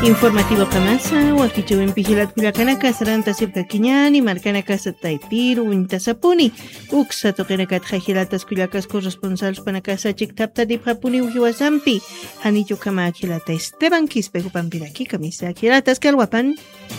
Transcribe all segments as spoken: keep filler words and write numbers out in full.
Informativo Kamasa, Wakichawin Pihilat Kuyakanaka, Saranta Sipka Kiñani, Marcanaka Sataipiru, Wintasapuni, Uxa Tokenakat Hajilatas Kuyakas corresponsales Panacasa Chiktapta de Prapuni Ujiwasampi, Hanicho Kama Kilata Esteban Quispejo Pampiraki, Camisa Kilatas Calwapan.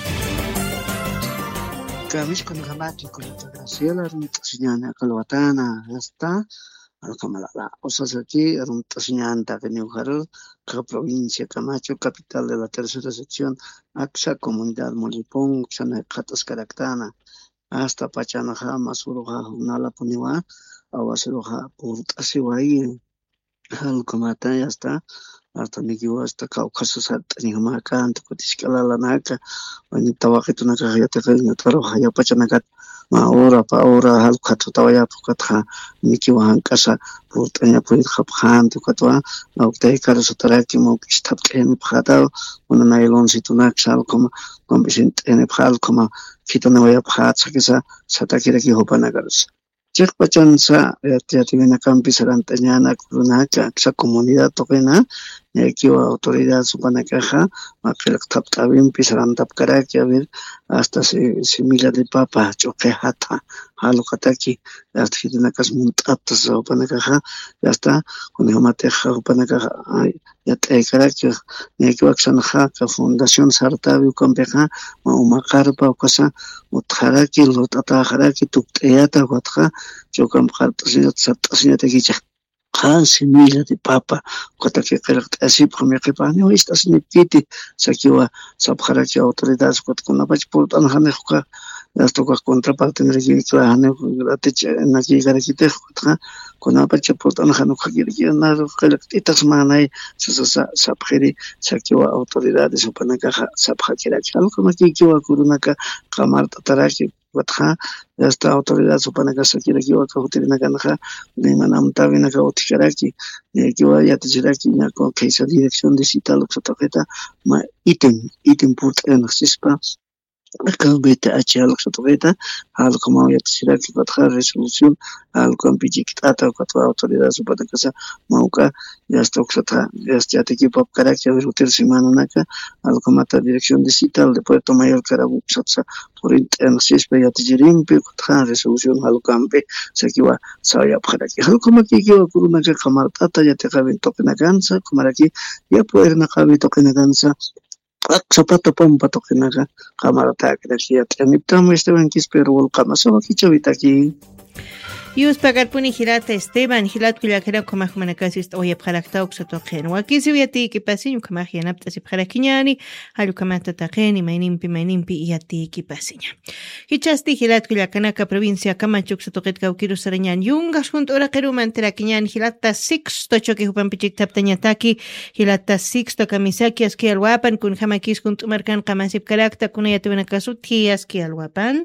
Kamish con Gamati con Graciela, Señana Calwatana, está. Alcamalala, Osasaki, Aruntasñanta, Venujaral, provincia Camacho, capital de la tercera sección, Axa, comunidad Molipón, Xanacatas Caractana, hasta Pachanaja, Masuroja, Unala Puniwa, Aguaseroja, Purtasiwai, Alcamata, ya está, hasta Nikiwa, hasta Caucasus, Nijamaca, Anticotiscala, Lanaca, Vanitawaketunaka, Yataka, Haya Pachanacat. Ma ora pa ora hal khatwa tawaya phukatha niki wahan kasa purtanya puit khaphan tukatwa auktai kar sutara ki mo istap ken phata una nailon situna ksal koma kompishint ene phal koma khitona waya phat sakisa satakira ki hopana garus chek pachansa yativena kampisaran tanyana kuruna ka sa comunidad tokena Equiwa autoridad supana caja, maquilak tap tabim, pisaran tap karaki, a ver, hasta se semilla de papa, choquejata, halokataki, hasta que tiene cas muntatas supana caja, ya está, con el mateja supana caja, ya te karaki, equiwa xanja, que fundación sartabi, compeja, maumacarpa, cosa, utjaraki, lotata, jaraki, tukteata, guatja, chocam hartasinat, sartasinat, equicha. Ah, semilla de papa, cuando que creo que así por mi equipo, no estas ni piti, saquiwa, sabjara que autoridades cuando con la pach por tan hanejuka, esto con contraparte en el que la hanejuka, en la que garquite, con la pach por tan hanejuka, que nada, que estas manai, sabjeri, saquiwa autoridades, supanaka, sabjakera, algo como que kiwa kurunaka, kamarta taraki. Watha, esta autoridad supone que se quiere que otra utilina canaja, de manamta viene a utilizaraki, que vaya a tiraraki, con que esa dirección digital, que tarjeta, ma item, item put en sispa, acá vete a chiar la tarjeta, al como ya tiraraki, watha resolución, al compijictata, cuatro autoridades supone que se mauca, ya está oxata, ya está te equipo para que ver util semana naca, al como ta dirección digital de Puerto Mayor Carabu, por internet ya te dirían que con resolución al campe se equiva sabía para que al como que yo con una camarata ya te caben toque na cansa como aquí ya poder na cabe toque na cansa zapato pompa toque na camarata que decía tramita este banquis pero el camaso aquí chavita aquí Yus pagar puni Hilata Esteban, Hilat Kuliakera, Komahmanakasis, Oya Parakta, Oxatoken, Wakisiati, Kipasin, Kamahianaptas, Parakiani, Halukamata Takeni, Mainimpi, Mainimpi, Yati, Kipasinya. Hichasti, Hilat Kuliakanaka, provincia, Kamachuk, Satoket, Kaukiru Sarañan, Yungas, junto a Keruman, Terakiñan, Hilata Six, Tochoki, Hupampichik, Taptañataki, Hilata Six, Tokamisaki, Aski Alwapan, Kun Hamakis, Kun Tumarkan, Kamasip Karakta, Kunayatuanakasuti, Aski Alwapan.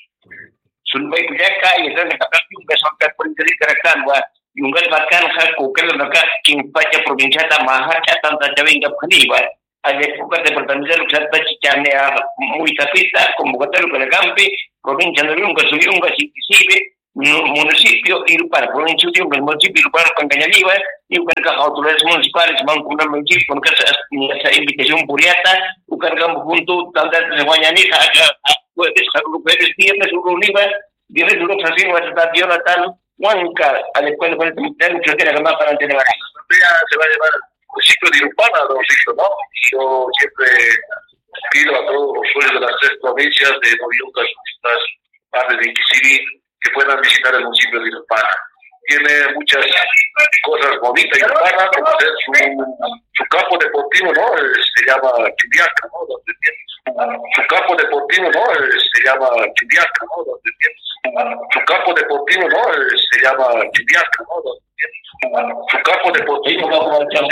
Sunbay kujaka isa nakapagyung kasangkat po rin karaktan wa yung galbakan ha kukal naka king pacha probinsya ta mahacha tanta jawing gap khani wa ade kuka de pertamisa luksat chane a muy tapista como gatero kalagampi provincia de Lunga Suyunga Sisibe municipio Irupar provincia de Lunga municipio Irupar Cangañaliva y ukan autoridades municipales mangkuna municipio con esa invitación puriata ukan junto tanta de mañanita puedes puedes tiernes uruniva dire dulu sasin wa estadio natal Huanca al escuela con el mucho que era más para tener la se va a llevar el ciclo de Irupana don Sixto, ¿no? Yo siempre pido a todos los usuarios de las tres provincias de Noyunga, las partes de Inquisirí, que puedan visitar el municipio de Irupana. Tiene muchas cosas bonitas Irupana, como es su, su campo deportivo, ¿no? Se llama Chubiaca, ¿no? Donde tiene su campo deportivo, ¿no? Se llama Chubiaca, ¿no? Donde tiene su campo deportivo, ¿no? Se llama Chubiaca, ¿no? Donde tiene su campo deportivo, ¿no?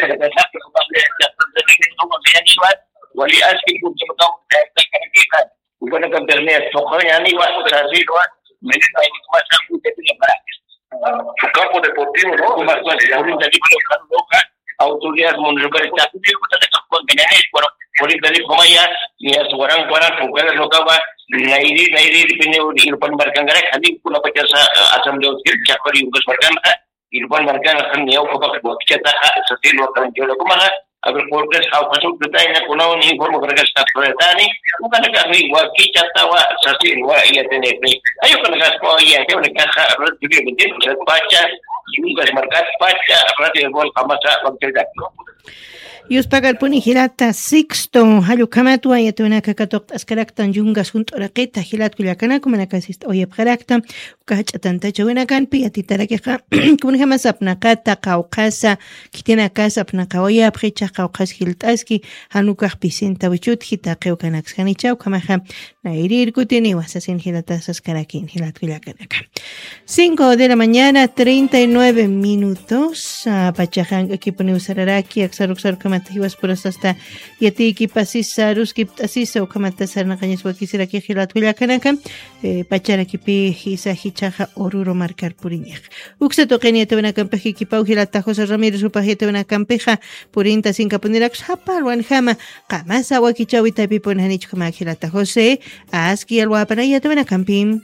Wali asli pun sebetulnya teknik bukan kabarnya pokoknya ni waktu tadi doang mereka ini masa udah punya praktis su campo deportivo no como ya un tadi belum local autoridad municipal tapi dia kata tak pun kena por por dari pemaya ya seorang orang bukan lokal nairi nairi di sini di Irfan Barkangara kali pun apa jasa asam dawir cakari ugas barkan Irfan Barkan kan ya apa buat kita sesuatu lokal jual kumaha a ver por qué ha pasado que está con un informe que está tratando un kana ka riwa kicha tawa sa sinwa iya tenepe ayo kana ka ko iya ke una caja recibir bien se pacha y un gas marcat pacha radio gol kamasa bakterda Yuspagal puni hilata sixto halu kamatu ayatuna kakatok askaraktan jungas junto raqueta hilat kuliakana como nakasist oye pgarakta ukachatan tachawena kan piati tarakeja kun jamás apnakata qauqasa kitina casa apnakaoya precha qauqas hiltaski hanuka pisinta wichut hita qeukanak skanichau kamaja nairir kutini wasasin hilata askarakin hilat kuliakana cinco de la mañana treinta y nueve minutos pachajan equipo neusararaki aksaruksar Hiwas por hasta yati kipasisa ruski asisa ukamata sarna kanyes wakisira ki khilat wila kanaka pachara kipi hisa hichaja oruro marcar puriñaj uksa toqenia tevna kampeji kipau hilata José Ramírez upajete una campeja purinta sin kapunira khapar wan khama qamasa wakichawita pipon hanich kama hilata José aski alwapanaya tevna kampim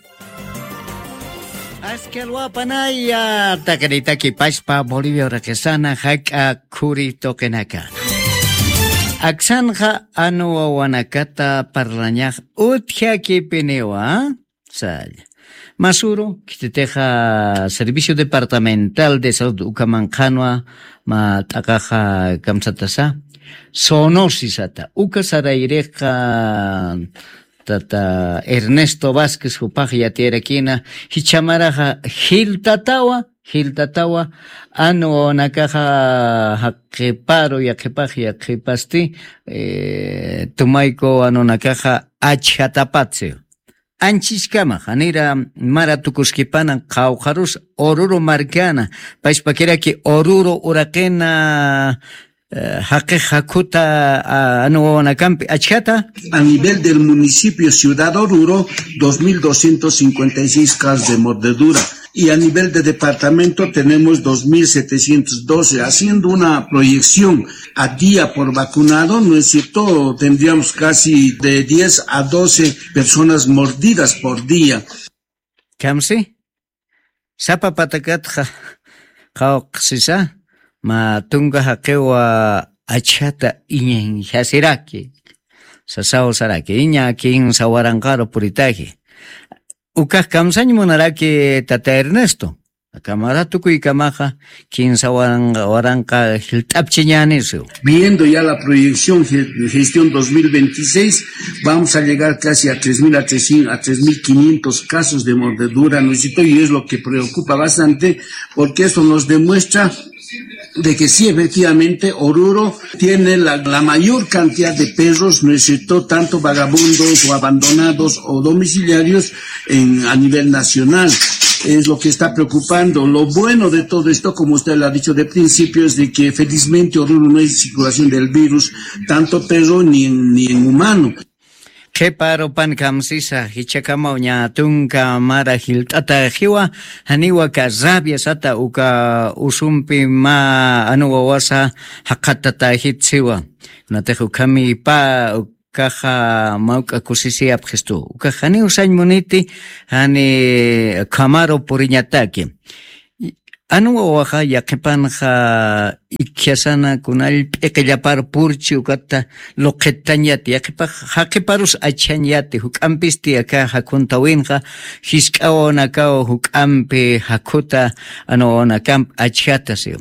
Aski alwapanaya takarita kipaspa Bolivia rakesana haka kuri tokenaka Aksanja anu wanakata parlañaj utja kipinewa sal Masuro kititeja Servicio Departamental de Salud Ucamanjanua ma takaja kamsatasa sonosisata ukasaraireja tata Ernesto Vázquez Jupaj yatierakina hichamaraja hiltatawa hiltatawa anu nakaja hakeparo yakepaj yakepasti eh, tumayko anu nakaja achatapatse anchiskama hanira maratukuskipana qawqarus oruro marcana paispakiraki oruro urakena Jaque Jacuta a Nuevonacampi, Achata. A nivel del municipio Ciudad Oruro, dos mil doscientos cincuenta y seis casos de mordedura. Y a nivel de departamento tenemos dos mil setecientos doce, haciendo una proyección a día por vacunado, ¿no es cierto? Tendríamos casi de diez a doce personas mordidas por día. ¿Camsi? Sapa patakatja, jauxisa. Ma tunga hakewa achata iñen hasiraki sasao saraki iña kin sawarangaro puritaki ukah kamsañ munaraki tata Ernesto akamara tukuy kamaja kin sawaranka hiltapchiñanisu. Viendo ya la proyección de gestión dos mil veintiséis, vamos a llegar casi a tres mil a tres mil quinientos casos de mordedura, ¿no es cierto? Y es lo que preocupa bastante, porque eso nos demuestra de que sí, efectivamente, Oruro tiene la, la mayor cantidad de perros, ¿no es cierto?, tanto vagabundos o abandonados o domiciliarios en, a nivel nacional. Es lo que está preocupando. Lo bueno de todo esto, como usted lo ha dicho de principio, es de que felizmente Oruro no hay circulación del virus, tanto perro ni en, ni en humano. Que paro pan kamsisa hichakama uña tunka mara hiltata hiwa haniwa ka rabia sata uka usumpi ma anuwawasa hakatata hitsiwa nateju kami pa ukaja mauka kusisi abgestu uka hani usañ muniti hani kamaro puriñataki anuwawaja yakipanja ikiasana kunal pekellapar purchi ukata loqettañati yakipa hakiparus achañati hukampisti aka hakuntawinja hisk'awanakaw hukampi hakuta anuwanakam achatasi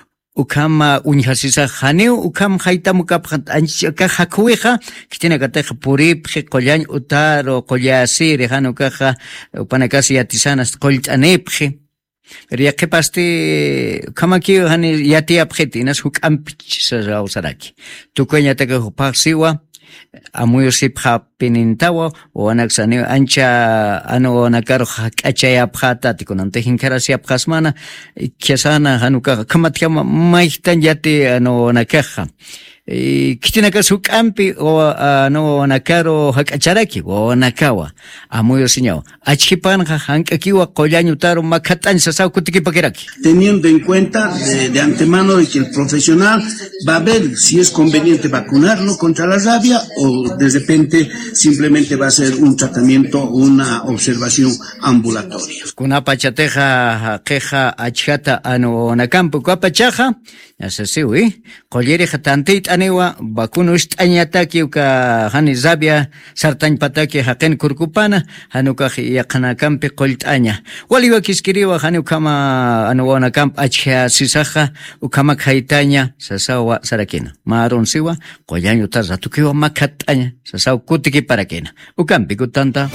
ukama uñhasisa haniw ukam haytamukapja anchaka hakuwija kitinakateja puripji qollañ utaro qollasiri hanukaja upanakasi yatisanas qollch'anipji pero ya que paste kama ki hani yati abjeti nas huk ampich sa usaraki tu kuenya te ko paksiwa amuyo sipha pinintawa o anaksani ancha ano nakaro achaya abjata tikonante hinkarasi abjasmana kiasana hanuka kamatyama maihtan yati ano nakaja kitinaka sukampi o no nakaro hakacharaki o nakawa amuyo siñao achipanja hankakiwa qollañu taro makatan sasau kutikipakiraki teniendo en cuenta de, de antemano de que el profesional va a ver si es conveniente vacunarlo contra la rabia o de repente simplemente va a ser un tratamiento una observación ambulatoria kuna pachateja queja achata ano nakampu kapachaja asasiwi qollere tantit aniwa bakunush t'añataki uka hani zabia sartañpataki haqin kurkupana hanuka yaqanakampi qollt'aña waliwa kiskiriwa hani ukama anuwanakamp achya sisaja ukama khaytaña sasawa sarakina maronsiwa qollañuta ratukiwa makhat'aña sasaw kutiki parakina ukampi kutanta.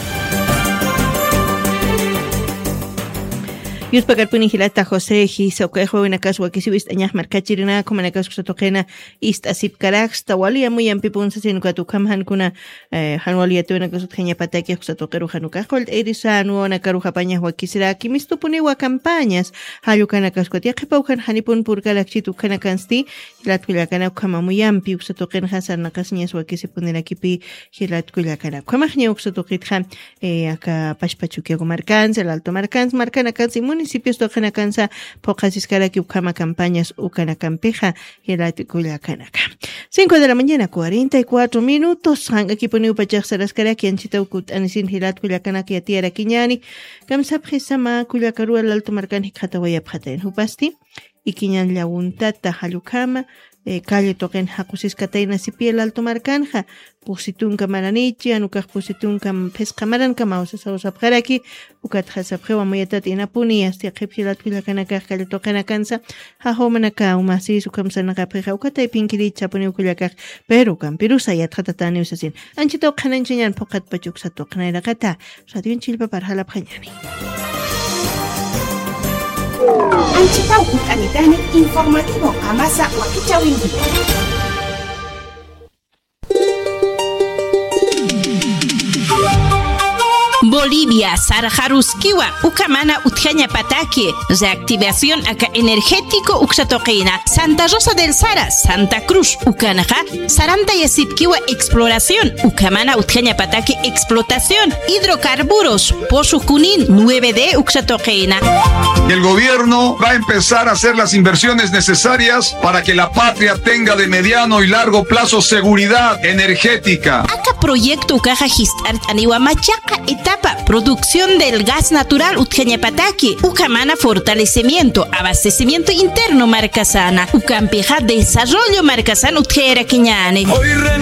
Yus pagarpuni hilata José Gisa ukejo en akas wakisiwist añah markachirina como en akas kusatokena ist asip karax tawali amu yampi punsa sin katu kamhan kuna hanwali atu en akas utjenya pataki kusatokeru hanuka hold erisa anu na karu japanya wakisira kimistu puni wa campañas halukana kaskotia qipaukan hanipun purka lakchitu kana kansti hilat kulakana kama mu yampi kusatoken hasan nakasnyas wakisipunira kipi hilat kulakana kamahnya kusatokithan aka pashpachukia marcans el alto marcans marcana kansi municipios tocan cansa pocas escalas que ukama campañas ukana campeja y la Culiacanaka. cinco de la mañana, cuarenta y cuatro minutos. Hanga ki poniu pachak saraskara ki anchita ukut anisin hilat Culiacanaki a tierra kiñani. Kamsap hisama Culiacaru el alto marcan hikatawaya pjaten hupasti. Y kiñan la untata halukama. Eh, calle toquen hakusis katayna sipi el alto marcanja pusitun kamaranichi anukaj pusitun kam pescamaran kamausa sausa pjaraki ukat hasapjewa moyatat inapuni hasta qiphilat pilakanaka calle toquen akansa hahomanaka umasi sukamsanaka pja ukatay pinkiri chapuni ukulakaj pero kampirusa yathatatani usasin anchito qananchiñan poqat pachuksa toqnaira kata radio chilpa parhala phañani. Anchita Utanitani informativo Amasa Wakichawindi. Bolivia, Sarajaruskiwa, Ucamana Utjaña Pataki, reactivación acá energético Uxatoquina, Santa Rosa del Sara, Santa Cruz, Ucanaja, Saranta Yasitkiwa exploración, Ucamana Utjaña Pataki explotación, hidrocarburos, Pozo Junín, nueve D Uxatoquina. El gobierno va a empezar a hacer las inversiones necesarias para que la patria tenga de mediano y largo plazo seguridad energética. Acá proyecto Ucaja Gistart Aniwa Machaca etapa producción del gas natural Utjaña Pataki, Ucamana fortalecimiento, abastecimiento interno Marcasana, Ucampeja desarrollo Marcasana Utjera Quiñane.